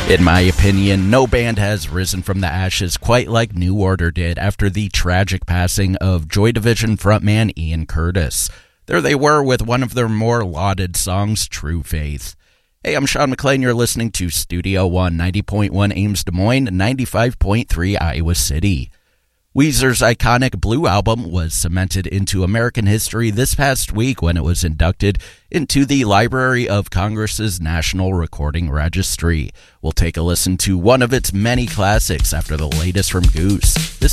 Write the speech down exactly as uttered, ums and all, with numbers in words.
In my opinion, no band has risen from the ashes quite like New Order did after the tragic passing of Joy Division frontman Ian Curtis. There they were with one of their more lauded songs, True Faith. Hey, I'm Sean McLean. You're listening to Studio One, ninety point one Ames Des Moines, ninety-five point three Iowa City. Weezer's iconic Blue album was cemented into American history this past week when it was inducted into the Library of Congress's National Recording Registry. We'll take a listen to one of its many classics after the latest from Goose. This